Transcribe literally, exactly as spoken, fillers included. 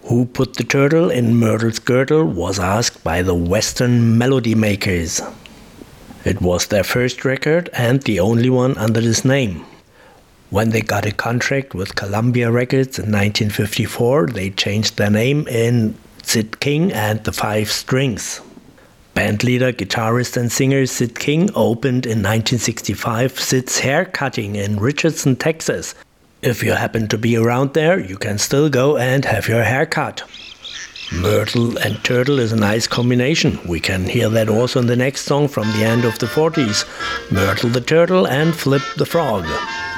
Who Put the Turtle in Myrtle's Girdle was asked by the Western Melody Makers. It was their first record and the only one under this name. When they got a contract with Columbia Records in nineteen fifty-four, they changed their name in Sid King and the Five Strings. Bandleader, guitarist and singer Sid King opened in nineteen sixty-five Sid's Hair Cutting in Richardson, Texas. If you happen to be around there, you can still go and have your hair cut. Myrtle and turtle is a nice combination. We can hear that also in the next song from the end of the forties, Myrtle the Turtle and Flip the Frog.